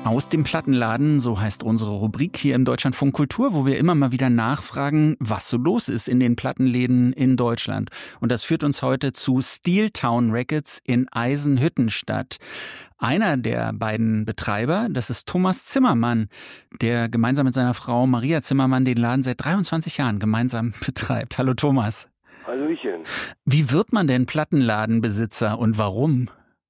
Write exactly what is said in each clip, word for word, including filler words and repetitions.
Aus dem Plattenladen, so heißt unsere Rubrik hier im Deutschlandfunk Kultur, wo wir immer mal wieder nachfragen, was so los ist in den Plattenläden in Deutschland. Und das führt uns heute zu Steeltown Records in Eisenhüttenstadt. Einer der beiden Betreiber, das ist Thomas Zimmermann, der gemeinsam mit seiner Frau Maria Zimmermann den Laden seit dreiundzwanzig Jahren gemeinsam betreibt. Hallo Thomas. Hallöchen. Wie wird man denn Plattenladenbesitzer und warum?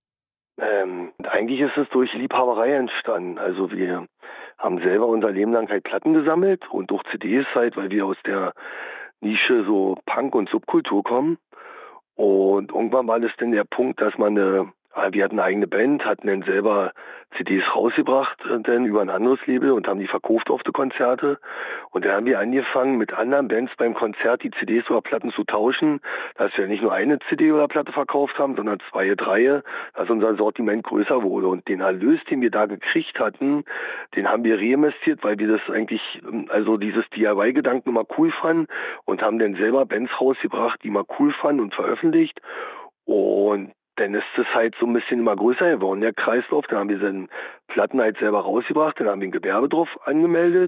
Ähm, eigentlich ist es durch Liebhaberei entstanden. Also wir haben selber unser Leben lang halt Platten gesammelt und auch C Ds halt, weil wir aus der Nische so Punk- und Subkultur kommen. Und irgendwann war das dann der Punkt, dass man eine, wir hatten eine eigene Band, hatten dann selber C Ds rausgebracht, dann über ein anderes Label und haben die verkauft auf die Konzerte. Und dann haben wir angefangen, mit anderen Bands beim Konzert die C Ds oder Platten zu tauschen, dass wir nicht nur eine C D oder Platte verkauft haben, sondern zwei, drei, dass unser Sortiment größer wurde. Und den Erlös, den wir da gekriegt hatten, den haben wir reinvestiert, weil wir das eigentlich, also dieses D I Y-Gedanken immer cool fanden und haben dann selber Bands rausgebracht, die mal cool fanden und veröffentlicht. Und dann ist es halt so ein bisschen immer größer geworden, der Kreislauf. Dann haben wir dann Platten halt selber rausgebracht, dann haben wir ein Gewerbe drauf angemeldet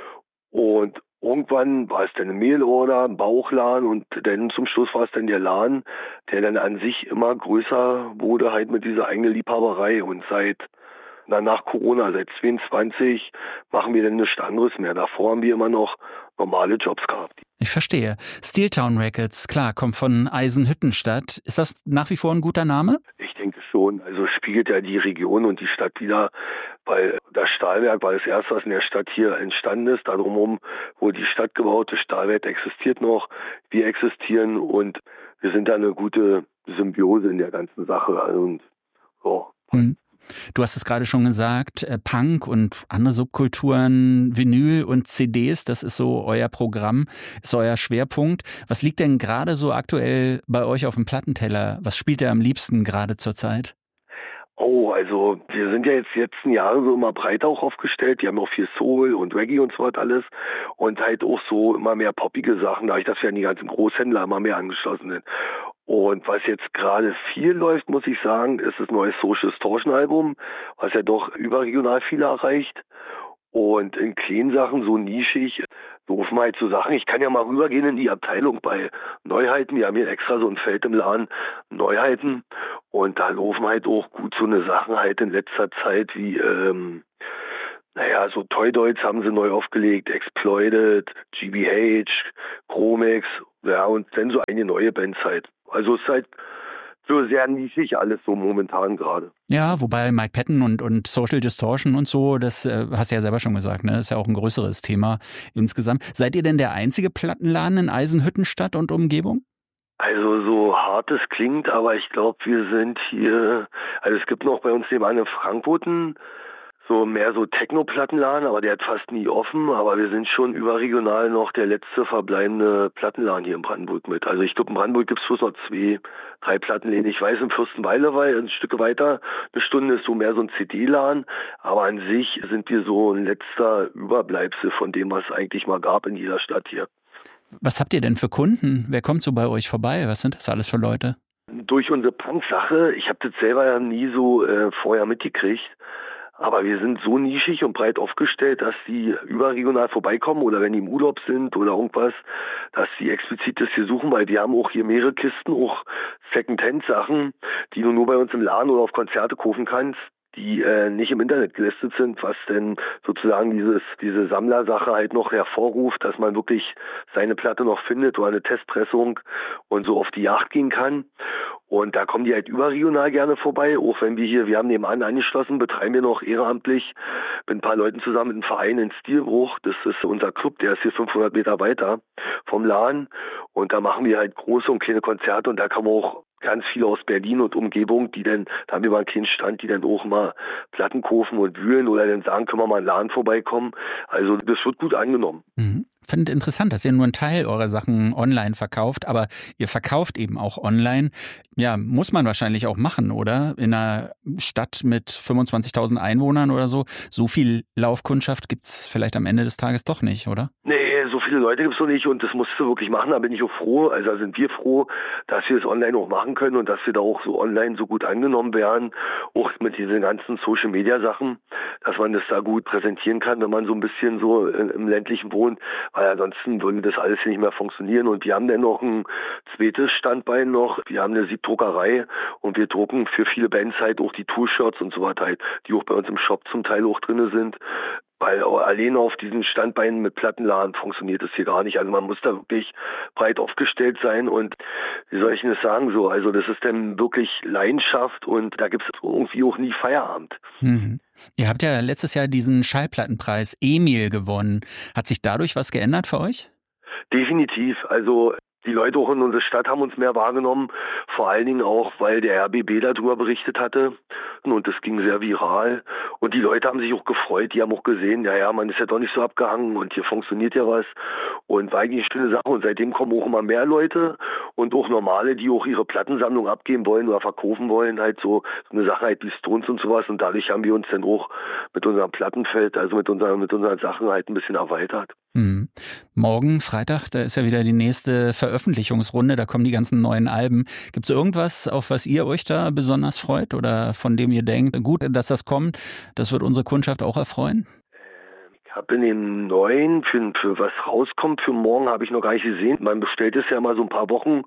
und irgendwann war es dann eine Mailorder, ein Bauchladen und dann zum Schluss war es dann der Laden, der dann an sich immer größer wurde halt mit dieser eigenen Liebhaberei und seit na, nach Corona, seit zweiundzwanzig, machen wir dann nichts anderes mehr. Davor haben wir immer noch normale Jobs gehabt. Ich verstehe. Steeltown Records, klar, kommt von Eisenhüttenstadt. Ist das nach wie vor ein guter Name? Ich denke schon. Also spiegelt ja die Region und die Stadt wieder, weil das Stahlwerk war das erste, was in der Stadt hier entstanden ist. Da drumherum wurde die Stadt gebaut, das Stahlwerk existiert noch, wir existieren und wir sind da eine gute Symbiose in der ganzen Sache. Und so. Hm. Du hast es gerade schon gesagt, äh, Punk und andere Subkulturen, Vinyl und C Ds, das ist so euer Programm, ist euer Schwerpunkt. Was liegt denn gerade so aktuell bei euch auf dem Plattenteller? Was spielt ihr am liebsten gerade zur Zeit? Oh, also wir sind ja jetzt die letzten Jahre so immer breiter auch aufgestellt. Die haben auch viel Soul und Reggae und so was alles. Und halt auch so immer mehr poppige Sachen, dadurch, dass wir an die ganzen Großhändler immer mehr angeschlossen sind. Und was jetzt gerade viel läuft, muss ich sagen, ist das neue Social Distortion Album, was ja doch überregional viele erreicht. Und in kleinen Sachen, so nischig, rufen halt so Sachen. Ich kann ja mal rübergehen in die Abteilung bei Neuheiten. Wir haben hier extra so ein Feld im Laden, Neuheiten. Und da laufen halt auch gut so eine Sachen halt in letzter Zeit wie, ähm, naja, so Toy Dolls haben sie neu aufgelegt, Exploited, G B H, Chromex, ja, und dann so eine neue Bands halt. Also es ist halt so sehr nischig alles so momentan gerade. Ja, wobei Mike Patton und, und Social Distortion und so, das äh, hast du ja selber schon gesagt, ne? Das ist ja auch ein größeres Thema insgesamt. Seid ihr denn der einzige Plattenladen in Eisenhüttenstadt und Umgebung? Also so hart es klingt, aber ich glaube, wir sind hier, also es gibt noch bei uns nebenan in Frankfurt einen, so mehr so Techno-Plattenladen, aber der hat fast nie offen, aber wir sind schon überregional noch der letzte verbleibende Plattenladen hier in Brandenburg mit. Also ich glaube, in Brandenburg gibt es bloß noch zwei, drei Plattenläden. Ich weiß, in Fürstenwalde war ein Stück weiter, eine Stunde ist so mehr so ein C D-Laden, aber an sich sind wir so ein letzter Überbleibsel von dem, was es eigentlich mal gab in jeder Stadt hier. Was habt ihr denn für Kunden? Wer kommt so bei euch vorbei? Was sind das alles für Leute? Durch unsere Punk-Sache, ich habe das selber ja nie so äh, vorher mitgekriegt, aber wir sind so nischig und breit aufgestellt, dass die überregional vorbeikommen oder wenn die im Urlaub sind oder irgendwas, dass die explizit das hier suchen, weil wir haben auch hier mehrere Kisten, auch Second-Hand-Sachen, die du nur bei uns im Laden oder auf Konzerte kaufen kannst, die äh, nicht im Internet gelistet sind, was denn sozusagen dieses diese Sammlersache halt noch hervorruft, dass man wirklich seine Platte noch findet oder eine Testpressung und so auf die Jagd gehen kann. Und da kommen die halt überregional gerne vorbei, auch wenn wir hier, wir haben nebenan angeschlossen, betreiben wir noch ehrenamtlich mit ein paar Leuten zusammen einen Verein in Stilbruch. Das ist unser Club, der ist hier fünfhundert Meter weiter vom Laden. Und da machen wir halt große und kleine Konzerte und da kann man auch ganz viele aus Berlin und Umgebung, die dann, da haben wir mal einen kleinen Stand, die dann auch mal Platten kaufen und wühlen oder dann sagen, können wir mal in den Laden vorbeikommen. Also das wird gut angenommen. Mhm. Finde interessant, dass ihr nur einen Teil eurer Sachen online verkauft, aber ihr verkauft eben auch online. Ja, muss man wahrscheinlich auch machen, oder? In einer Stadt mit fünfundzwanzigtausend Einwohnern oder so. So viel Laufkundschaft gibt's vielleicht am Ende des Tages doch nicht, oder? Nee, so viele Leute gibt's noch nicht und das musst du wirklich machen. Da bin ich auch froh. Also da sind wir froh, dass wir es online auch machen können und dass wir da auch so online so gut angenommen werden. Auch mit diesen ganzen Social-Media-Sachen. dass man das da gut präsentieren kann, wenn man so ein bisschen so im ländlichen wohnt, weil ansonsten würde das alles hier nicht mehr funktionieren. Und wir haben dann noch ein zweites Standbein noch. Wir haben eine Siebdruckerei und wir drucken für viele Bands halt auch die Tour-Shirts und so weiter halt, die auch bei uns im Shop zum Teil auch drin sind. Weil alleine auf diesen Standbeinen mit Plattenladen funktioniert das hier gar nicht. Also man muss da wirklich breit aufgestellt sein und wie soll ich denn das sagen so? Also das ist dann wirklich Leidenschaft und da gibt es irgendwie auch nie Feierabend. Mhm. Ihr habt ja letztes Jahr diesen Schallplattenpreis Emil gewonnen. Hat sich dadurch was geändert für euch? Definitiv. Also die Leute auch in unserer Stadt haben uns mehr wahrgenommen, vor allen Dingen auch, weil der R B B darüber berichtet hatte und das ging sehr viral und die Leute haben sich auch gefreut, die haben auch gesehen, ja, ja, man ist ja doch nicht so abgehangen und hier funktioniert ja was und war eigentlich eine schöne Sache und seitdem kommen auch immer mehr Leute und auch normale, die auch ihre Plattensammlung abgeben wollen oder verkaufen wollen, halt so, so eine Sache halt wie Stones und sowas und dadurch haben wir uns dann auch mit unserem Plattenfeld, also mit unseren, mit unseren Sachen halt ein bisschen erweitert. Mhm. Morgen, Freitag, da ist ja wieder die nächste Veröffentlichungsrunde, da kommen die ganzen neuen Alben. Gibt es irgendwas, auf was ihr euch da besonders freut oder von dem ihr denkt, gut, dass das kommt, das wird unsere Kundschaft auch erfreuen? Ich habe in dem neuen, für, für was rauskommt, für morgen habe ich noch gar nicht gesehen. Man bestellt es ja mal so ein paar Wochen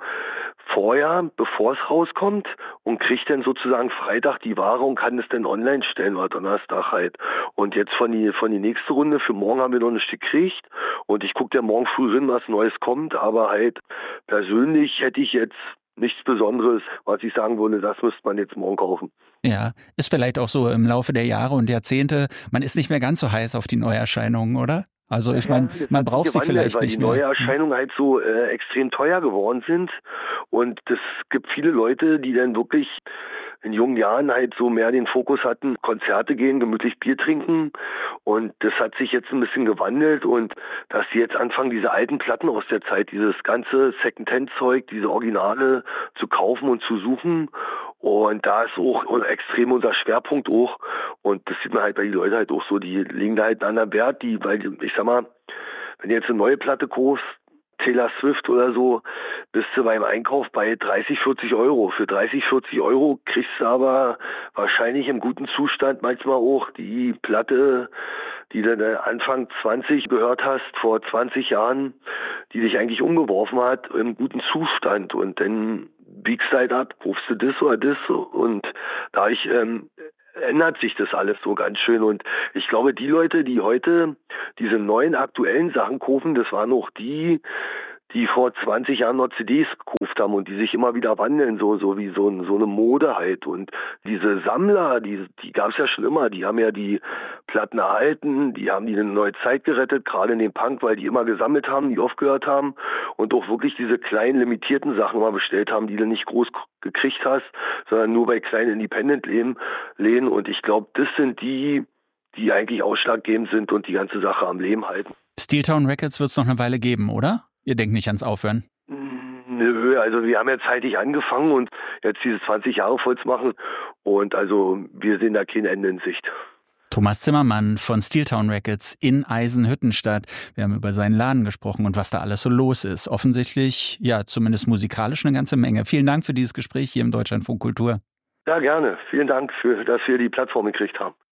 vorher, bevor es rauskommt und kriegt dann sozusagen Freitag die Ware und kann es dann online stellen oder Donnerstag halt. Und jetzt von die von die nächste Runde, für morgen haben wir noch ein Stück gekriegt und ich gucke ja morgen früh rein, was Neues kommt, aber halt persönlich hätte ich jetzt nichts Besonderes, was ich sagen würde, das müsste man jetzt morgen kaufen. Ja, ist vielleicht auch so im Laufe der Jahre und Jahrzehnte, man ist nicht mehr ganz so heiß auf die Neuerscheinungen, oder? Also ich meine, ja, man braucht sie vielleicht weil nicht die mehr. neue Erscheinungen halt so äh, extrem teuer geworden sind und es gibt viele Leute, die dann wirklich in jungen Jahren halt so mehr den Fokus hatten, Konzerte gehen, gemütlich Bier trinken und das hat sich jetzt ein bisschen gewandelt und dass sie jetzt anfangen, diese alten Platten aus der Zeit, dieses ganze Second-Hand-Zeug, diese Originale zu kaufen und zu suchen und da ist auch extrem unser Schwerpunkt auch und das sieht man halt bei den Leuten halt auch so, die legen da halt einen anderen Wert, die, weil ich sag mal, wenn du jetzt eine neue Platte kaufst, Taylor Swift oder so, bist du beim Einkauf bei dreißig, vierzig Euro. Für dreißig, vierzig Euro kriegst du aber wahrscheinlich im guten Zustand manchmal auch die Platte, die du Anfang zwanzig gehört hast, vor zwanzig Jahren, die dich eigentlich umgeworfen hat, im guten Zustand. Und dann biegst du halt ab, rufst du das oder das und da ich ähm, ändert sich das alles so ganz schön und ich glaube, die Leute, die heute diese neuen aktuellen Sachen kaufen, das waren auch die, die vor zwanzig Jahren noch C Ds gekauft haben und die sich immer wieder wandeln, so so wie so, so eine Mode halt. Und diese Sammler, die, die gab es ja schon immer, die haben ja die Platten erhalten, die haben die eine neue Zeit gerettet, gerade in dem Punk, weil die immer gesammelt haben, die aufgehört haben und auch wirklich diese kleinen, limitierten Sachen mal bestellt haben, die du nicht groß gekriegt hast, sondern nur bei kleinen Independent-Läden. Und ich glaube, das sind die, die eigentlich ausschlaggebend sind und die ganze Sache am Leben halten. Steeltown Records wird es noch eine Weile geben, oder? Ihr denkt nicht ans Aufhören? Nö, also wir haben ja zeitig angefangen und jetzt diese zwanzig Jahre voll zu machen und also wir sehen da kein Ende in Sicht. Thomas Zimmermann von Steeltown Records in Eisenhüttenstadt. Wir haben über seinen Laden gesprochen und was da alles so los ist. Offensichtlich, ja, zumindest musikalisch eine ganze Menge. Vielen Dank für dieses Gespräch hier im Deutschlandfunk Kultur. Ja, gerne. Vielen Dank, für, dass wir die Plattform gekriegt haben.